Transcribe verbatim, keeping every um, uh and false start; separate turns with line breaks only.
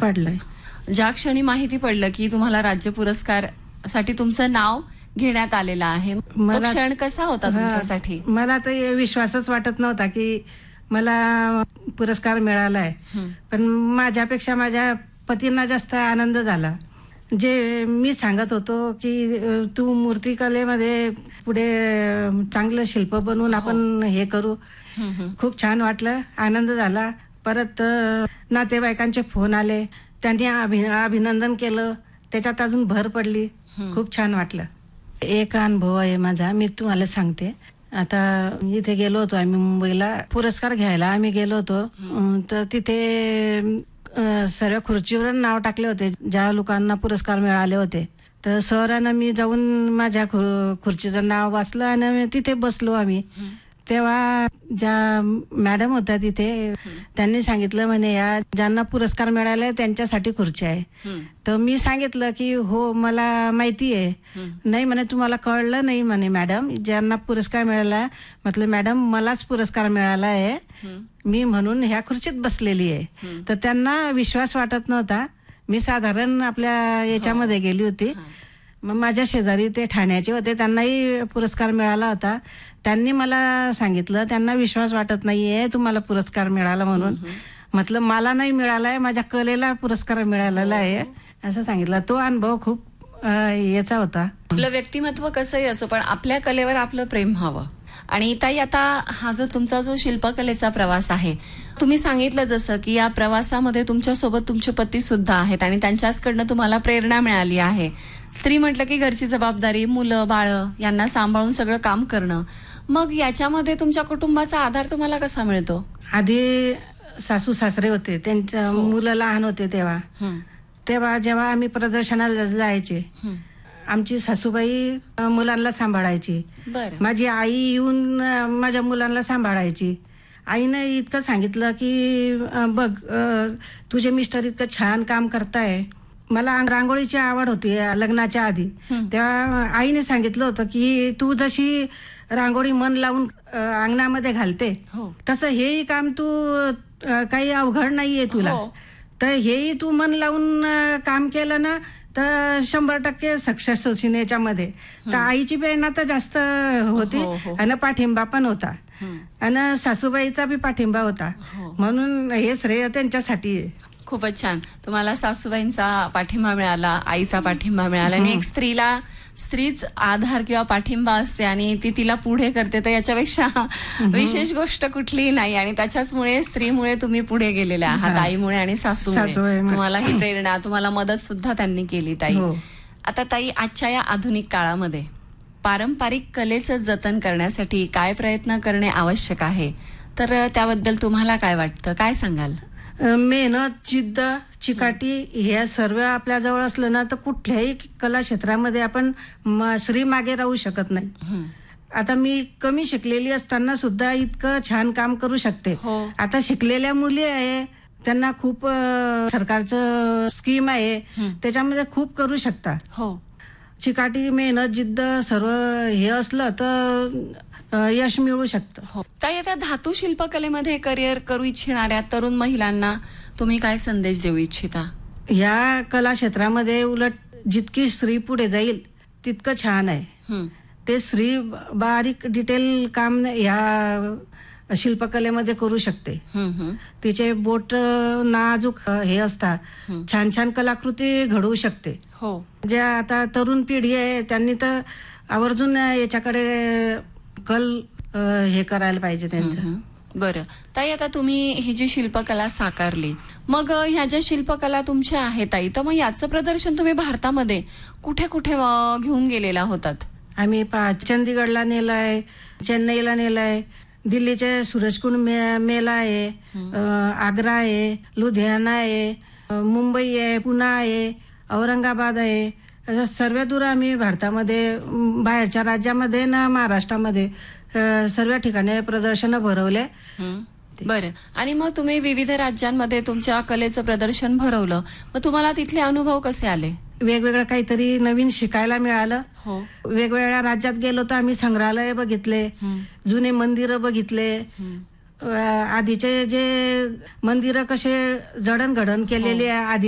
पडलंय.
ज्या क्षणी माहिती पडलं की तुम्हाला राज्य पुरस्कार साठी तुमचं नाव घेण्यात आलेलं आहे, तो क्षण कसा होता तुमच्यासाठी?
मला तर विश्वासच वाटत नव्हता की मला पुरस्कार मिळालाय. पण माझ्यापेक्षा माझ्या पतींना जास्त आनंद झाला. जे मी सांगत होतो की तू मूर्तिकलेमध्ये पुढे चांगलं शिल्प बनवून आपण हे करू, खूप छान वाटलं, आनंद झाला. परत नातेवाईकांचे फोन आले, त्यांनी अभि अभिनंदन केलं, त्याच्यात अजून भर पडली. खूप छान वाटलं. एक अनुभव आहे माझा, मी तुम्हाला सांगते. आता इथे गेलो होतो आम्ही मुंबईला पुरस्कार घ्यायला. आम्ही गेलो होतो तर तिथे सर्व खुर्चीवर नाव टाकले होते ज्या लोकांना पुरस्कार मिळाले होते. तर सरांना मी जाऊन माझ्या खुर्चीचं नाव वाचलं आणि तिथे बसलो आम्ही. तेव्हा ज्या मॅडम होत्या तिथे, त्यांनी सांगितलं म्हणे या ज्यांना पुरस्कार मिळाले त्यांच्यासाठी खुर्ची आहे. तर मी सांगितलं की हो मला माहिती आहे. नाही म्हणे तुम्हाला कळलं नाही म्हणे मॅडम, ज्यांना पुरस्कार मिळाला. म्हटलं मॅडम मलाच पुरस्कार मिळाला आहे, मी म्हणून ह्या खुर्चीत बसलेली आहे. तर त्यांना विश्वास वाटत नव्हता. मी साधारण आपल्या याच्यामध्ये गेली होती. मग माझ्या शेजारी ते ठाण्याचे होते, त्यांनाही पुरस्कार मिळाला होता. त्यांनी मला सांगितलं त्यांना विश्वास वाटत नाहीये तुम्हाला पुरस्कार मिळाला म्हणून. म्हटलं मला नाही मिळालाय, माझ्या कलेला पुरस्कार मिळालेला आहे असं सांगितलं. तो अनुभव खूप याचा होता.
आपलं व्यक्तिमत्व कसंही असो पण आपल्या कलेवर आपलं प्रेम हवं. आणि ताई आता हा जो तुमचा जो शिल्पकलेचा प्रवास आहे, तुम्ही सांगितलं जसं की या प्रवासामध्ये तुमच्या सोबत तुमचे पती सुद्धा आहेत आणि त्यांच्याचकडनं तुम्हाला प्रेरणा मिळाली आहे. स्त्री म्हटलं की घरची जबाबदारी, मुलं बाळ यांना सांभाळून सगळं काम करणं. मग याच्यामध्ये तुमच्या कुटुंबाचा आधार तुम्हाला कसा मिळतो?
आधी सासू सासरे होते, त्यांच्या मुलं लहान होते तेव्हा. तेव्हा जेव्हा आम्ही प्रदर्शनाला जायचे, आमची सासूबाई मुलांना सांभाळायची. माझी आई येऊन माझ्या मुलांना सांभाळायची. आईनं इतकं सांगितलं की बघ तुझे मिस्टर इतकं छान काम करताय. मला रांगोळीची आवड होती लग्नाच्या आधी. तेव्हा आईने सांगितलं होतं की तू जशी रांगोळी मन लावून अंगणामध्ये घालते, तसं हेही काम तू काही अवघड नाहीये तुला. तर हेही तू मन लावून काम केलं ना तर शंभर टक्के सक्सेस होशील याच्यामध्ये. तर आईची प्रेरणा तर जास्त होती आणि पाठिंबा पण होता आणि सासूबाईचा बी पाठिंबा होता. म्हणून हे श्रेय त्यांच्यासाठी आहे.
खूपच छान. तुम्हाला सासूबाईंचा पाठिंबा मिळाला, आईचा पाठिंबा मिळाला. आणि एक स्त्रीला स्त्रीच आधार किंवा पाठिंबा असते आणि ती तिला पुढे करते, तर याच्यापेक्षा विशेष गोष्ट कुठलीही नाही. आणि त्याच्याचमुळे स्त्रीमुळे तुम्ही पुढे गेलेले आहात, आईमुळे आणि सासूमुळे. तुम्हाला ही प्रेरणा, तुम्हाला मदत सुद्धा त्यांनी केली ताई. आता ताई, आजच्या या आधुनिक काळामध्ये पारंपरिक कलेचं जतन करण्यासाठी काय प्रयत्न करणे आवश्यक आहे, तर त्याबद्दल तुम्हाला काय वाटतं, काय सांगाल?
मेहनत, जिद्द, चिकाटी हे सर्व आपल्या जवळ असलं ना तर कुठल्याही कला क्षेत्रामध्ये आपण श्री मागे राहू शकत नाही. आता मी कमी शिकलेली असताना सुद्धा इतकं छान काम करू शकते. आता शिकलेल्या मुली आहे, त्यांना खूप सरकारचं स्कीम आहे, त्याच्यामध्ये खूप करू शकता. चिकाटी, मेहनत, जिद्द सर्व हे असलं तर यश मिळू शकतं.
ताई, आता धातू शिल्पकलेमध्ये करिअर करू इच्छिणाऱ्या तरुण महिलांना तुम्ही काय संदेश देऊ इच्छिता?
या कला क्षेत्रामध्ये उलट जितकी स्त्री पुढे जाईल तितकं छान आहे. ते स्त्री बारीक डिटेल काम या शिल्पकलेमध्ये करू शकते. तिचे बोट नाजूक हे असतात, छान छान कलाकृती घडवू शकते. ज्या आता तरुण पिढी आहे त्यांनी तर आवर्जून याच्याकडे कल हे करायला पाहिजे त्यांचं.
बरं ताई, आता तुम्ही ही जी शिल्पकला साकारली, मग ह्या ज्या शिल्पकला तुमच्या आहेत ताई, तर मग याचं प्रदर्शन तुम्ही भारतामध्ये कुठे कुठे घेऊन गेलेला होतात?
आम्ही चंदीगडला नेलाय, चेन्नईला नेलाय, दिल्लीचे सूरजकुंड मे मेला आहे, आग्रा आहे, लुधियाना आहे, मुंबई आहे, पुणे आहे, औरंगाबाद आहे. असं सर्व दूर आम्ही भारतामध्ये, बाहेरच्या राज्यामध्ये ना महाराष्ट्रामध्ये सर्व ठिकाणी प्रदर्शन भरवले.
बरं, आणि मग तुम्ही विविध राज्यांमध्ये तुमच्या कलेचं प्रदर्शन भरवलं, मग तुम्हाला तिथले अनुभव कसे आले?
वेगवेगळं काहीतरी नवीन शिकायला मिळालं. वेगवेगळ्या राज्यात गेलो तर आम्ही संग्रहालय बघितले, जुने मंदिर बघितले, आधीचे जे मंदिर कसे जडणघडण केलेले आधी